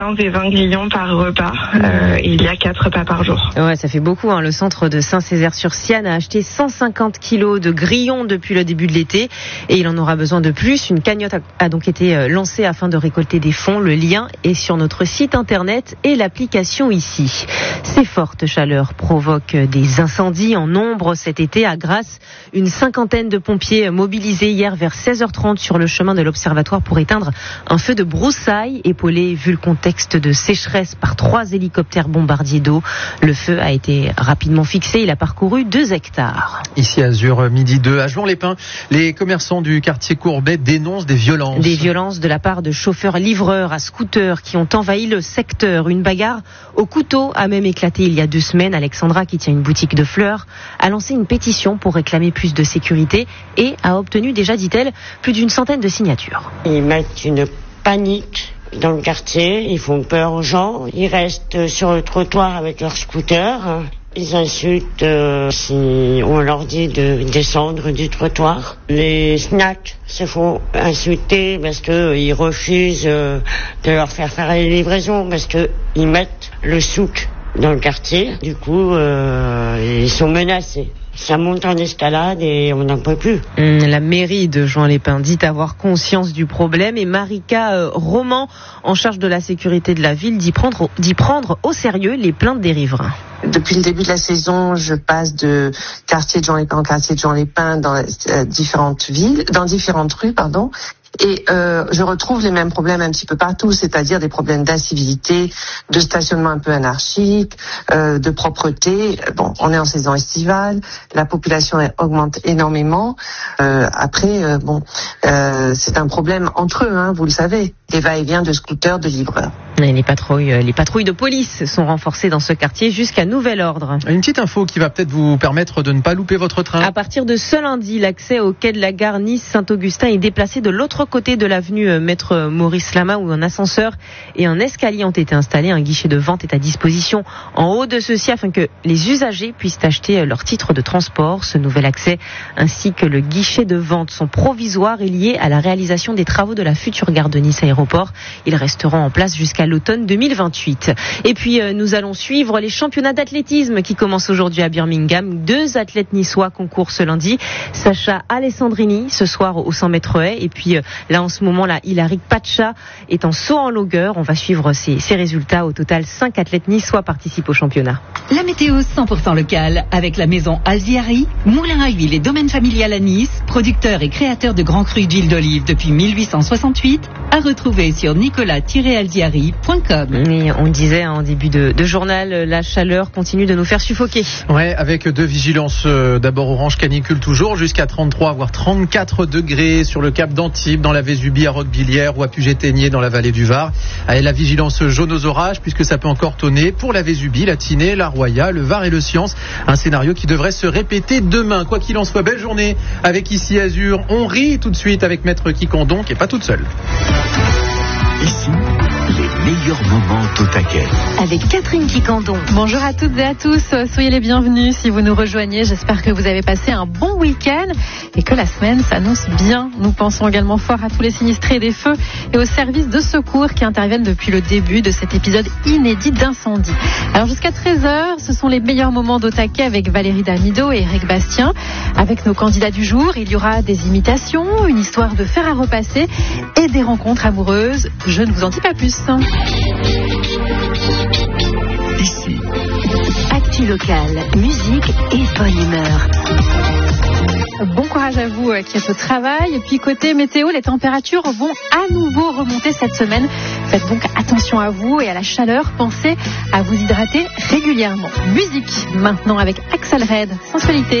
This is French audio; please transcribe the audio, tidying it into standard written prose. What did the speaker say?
15 et 20 grillons par repas. Il y a 4 repas par jour. Ouais, ça fait beaucoup. Le centre de Saint-Césaire-sur-Sienne a acheté 150 kilos de grillons depuis le début de l'été et il en aura besoin de plus. Une cagnotte a donc été lancée afin de récolter des fonds. Le lien est sur notre site internet et l'application ici. Ces fortes chaleurs provoquent des incendies en nombre cet été à Grasse. Une cinquantaine de pompiers mobilisés hier vers 16h30 sur le chemin de l'Observatoire pour éteindre un feu de broussailles, épaulé vu le contexte de sécheresse par 3 hélicoptères bombardiers d'eau. Le feu a été rapidement fixé. Il a parcouru 2 hectares. Ici à Azur, midi 2, à Jouan-les-Pins, les commerçants du quartier Courbet dénoncent des violences. Des violences de la part de chauffeurs-livreurs à scooter qui ont envahi le secteur. Une bagarre au couteau a même éclaté il y a 2 semaines. Alexandra, qui tient une boutique de fleurs, a lancé une pétition pour réclamer plus de sécurité et a obtenu déjà, dit-elle, plus d'une centaine de signatures. Ils mettent une panique dans le quartier, ils font peur aux gens, ils restent sur le trottoir avec leur scooter, ils insultent si on leur dit de descendre du trottoir. Les snacks se font insulter parce qu'ils refusent de leur faire les livraisons, parce qu'ils mettent le souk dans le quartier, du coup ils sont menacés. Ça monte en escalade et on n'en peut plus. La mairie de Jouan-les-Pins dit avoir conscience du problème et Marika Roman, en charge de la sécurité de la ville, d'y prendre au sérieux les plaintes des riverains. Depuis le début de la saison, je passe de quartier de Jouan-les-Pins en quartier de Jouan-les-Pins dans différentes rues. Et je retrouve les mêmes problèmes un petit peu partout, c'est-à-dire des problèmes d'incivilité, de stationnement un peu anarchique, de propreté. Bon, on est en saison estivale, la population augmente énormément. C'est un problème entre eux, vous le savez, des va-et-vient de scooters, de livreurs. Et les patrouilles de police sont renforcées dans ce quartier jusqu'à nouvel ordre. Une petite info qui va peut-être vous permettre de ne pas louper votre train. À partir de ce lundi, l'accès au quai de la gare Nice-Saint-Augustin est déplacé de l'autre côté de l'avenue Maître Maurice Lama, où un ascenseur et un escalier ont été installés. Un guichet de vente est à disposition en haut de ceux-ci afin que les usagers puissent acheter leur titre de transport. Ce nouvel accès ainsi que le guichet de vente sont provisoires et liés à la réalisation des travaux de la future gare de Nice Aéroport. Ils resteront en place jusqu'à l'automne 2028. Et puis nous allons suivre les championnats d'athlétisme qui commencent aujourd'hui à Birmingham. 2 athlètes niçois concourent ce lundi. Sacha Alessandrini ce soir au 100 mètres haies et puis là en ce moment Hilary Pacha est en saut en longueur. On va suivre ses résultats. Au total, 5 athlètes niçois participent au championnat. La météo 100% locale avec la maison Alziari, moulin à huile et domaine familial à Nice, producteur et créateur de grands crus d'huile d'olive depuis 1868, à retrouver sur nicolas-alziari.com. Et on disait en début de journal, la chaleur continue de nous faire suffoquer. Ouais, avec 2 vigilances, d'abord orange canicule toujours, jusqu'à 33 voire 34 degrés sur le cap d'Antibes, dans la Vésubie, à Roquebillière ou à Puget-Ténier dans la vallée du Var. Et la vigilance jaune aux orages, puisque ça peut encore tonner pour la Vésubie, la Tinée, la Roya, le Var et le Science. Un scénario qui devrait se répéter demain. Quoi qu'il en soit, belle journée avec Ici Azur. On rit tout de suite avec Maître Kikandon, qui n'est pas toute seule. Ici, les meilleurs moments au taquet. Avec Catherine Kikandon. Bonjour à toutes et à tous, soyez les bienvenus si vous nous rejoignez. J'espère que vous avez passé un bon week-end et que la semaine s'annonce bien. Nous pensons également fort à tous les sinistrés des feux et aux services de secours qui interviennent depuis le début de cet épisode inédit d'incendie. Alors jusqu'à 13h, ce sont les meilleurs moments d'au taquet avec Valérie Damido et Eric Bastien. Avec nos candidats du jour, il y aura des imitations, une histoire de fer à repasser et des rencontres amoureuses. Je ne vous en dis pas plus. Ici. Actu locale, musique et bonne humeur. Bon courage à vous qui êtes au travail. Et puis côté météo, les températures vont à nouveau remonter cette semaine. Faites donc attention à vous et à la chaleur. Pensez à vous hydrater régulièrement. Musique maintenant avec Axel Red, Sensualité.